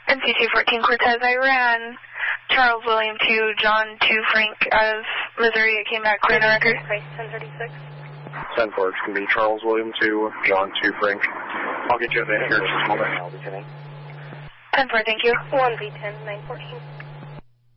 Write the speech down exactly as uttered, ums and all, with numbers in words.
M C two fourteen Cortez, I ran Charles William two, John two Frank out of Missouri. It came back clear to record. ten thirty-six. ten four, it's going to be Charles William two, John two Frank. I'll get you a van here in just a moment. ten four, thank you. one V ten, nine fourteen.